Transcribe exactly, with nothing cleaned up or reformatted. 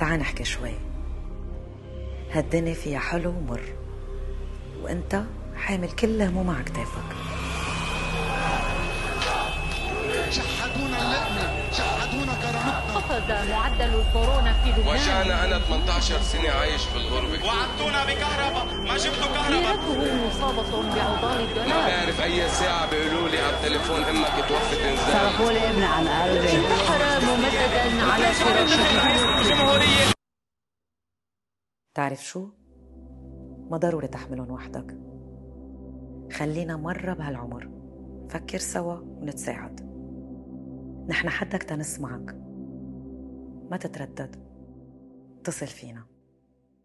تعال نحكي شوي. هالدنيا فيها حلو ومر، وانت حامل كل هموم على كتافك. شحدونا اللقمة، شحدونا كرامتنا. خفض معدل الكورونا في لبنان. وجعنا أنا ثمانية عشر سنة عايش في الغربة. وعدتونا بكهرباء، ما جبتوا كهرباء. ديرته مصابة بعضال الدولار. ما بعرف أي ساعة بيقولوا لي على التليفون أمك توفت إنزال. صرفوا لي ابني عن قلبي. انتحر ممددا على فراشه. تعرف شو؟ ما ضروري تحملهم وحدك. خلينا مرة بهالعمر فكر سوا ونتساعد. نحن حدك تنسمعك. ما تتردد، اتصل فينا.